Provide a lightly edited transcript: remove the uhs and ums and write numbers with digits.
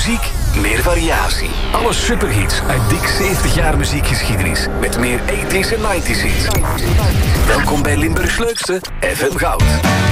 muziek, meer variatie. Alle superhits uit dik 70 jaar muziekgeschiedenis. Met meer 80s en 90s hits. Welkom bij Limburgs leukste FM Goud.